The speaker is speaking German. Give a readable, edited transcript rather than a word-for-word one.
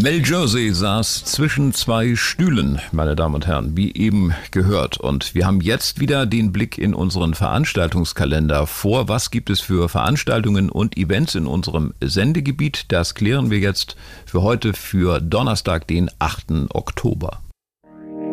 Mel Jersey saß zwischen zwei Stühlen, meine Damen und Herren, wie eben gehört. Und wir haben jetzt wieder den Blick in unseren Veranstaltungskalender vor. Was gibt es für Veranstaltungen und Events in unserem Sendegebiet? Das klären wir jetzt für heute, für Donnerstag, den 8. Oktober.